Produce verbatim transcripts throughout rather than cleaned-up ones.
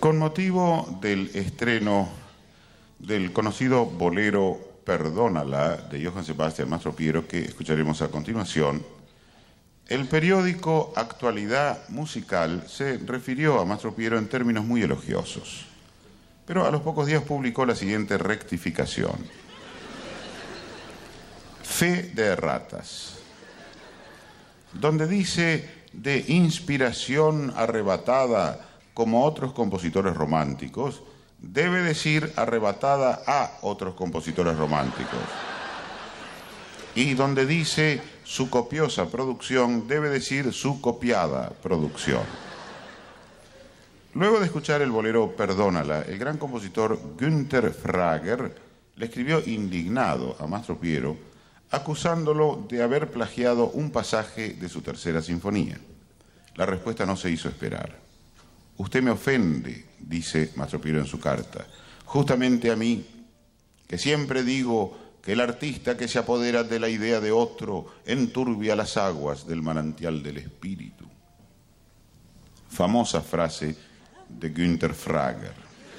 Con motivo del estreno del conocido bolero Perdónala de Johann Sebastian Mastropiero, que escucharemos a continuación, el periódico Actualidad Musical se refirió a Mastropiero en términos muy elogiosos, pero a los pocos días publicó la siguiente rectificación: fe de erratas, donde dice de inspiración arrebatada como otros compositores románticos, debe decir arrebatada a otros compositores románticos. Y donde dice su copiosa producción, debe decir su copiada producción. Luego de escuchar el bolero Perdónala, el gran compositor Günther Frager le escribió indignado a Mastropiero, acusándolo de haber plagiado un pasaje de su tercera sinfonía. La respuesta no se hizo esperar. Usted me ofende, dice Mastropiero en su carta, justamente a mí, que siempre digo que el artista que se apodera de la idea de otro enturbia las aguas del manantial del espíritu. Famosa frase de Günther Frager.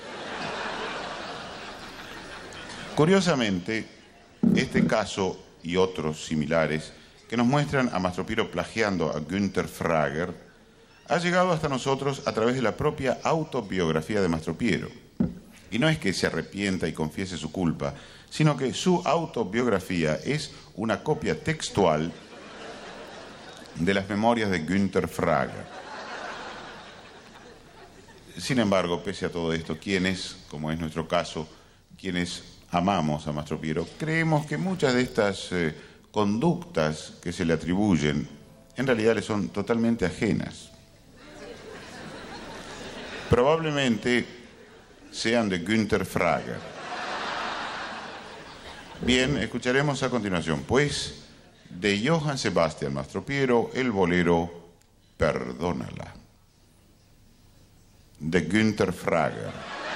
Curiosamente, este caso y otros similares que nos muestran a Mastropiero plagiando a Günther Frager ha llegado hasta nosotros a través de la propia autobiografía de Mastropiero. Y no es que se arrepienta y confiese su culpa, sino que su autobiografía es una copia textual de las memorias de Günther Frager. Sin embargo, pese a todo esto, quienes, como es nuestro caso, quienes amamos a Mastropiero, creemos que muchas de estas eh, conductas que se le atribuyen en realidad le son totalmente ajenas. Probablemente sean de Günther Frager. Bien, escucharemos a continuación, pues, de Johann Sebastian Mastropiero, el bolero Perdónala, de Günther Frager.